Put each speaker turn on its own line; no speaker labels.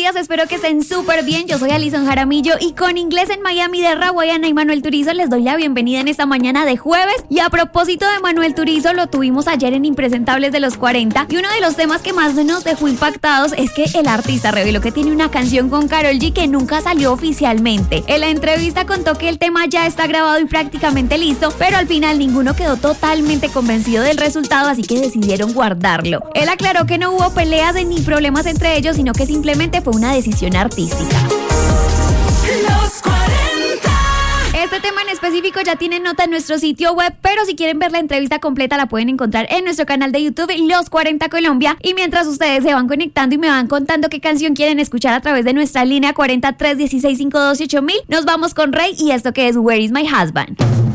días, espero que estén súper bien. Yo soy Alison Jaramillo y con Inglés en Miami de Rawayana y Manuel Turizo les doy la bienvenida en esta mañana de jueves. Y a propósito de Manuel Turizo, lo tuvimos ayer en Impresentables de los 40 y uno de los temas que más nos dejó impactados es que el artista reveló que tiene una canción con Karol G que nunca salió oficialmente. En la entrevista contó que el tema ya está grabado y prácticamente listo, pero al final ninguno quedó totalmente convencido del resultado, así que decidieron guardarlo. Él aclaró que no hubo peleas ni problemas entre ellos, sino que simplemente fue una decisión artística.
Los 40.
Este tema en específico ya tiene nota en nuestro sitio web, pero si quieren ver la entrevista completa la pueden encontrar en nuestro canal de YouTube Los 40 Colombia. Y mientras ustedes se van conectando y me van contando qué canción quieren escuchar a través de nuestra línea 40 316 528 1000, nos vamos con Rey y esto que es Where is my husband.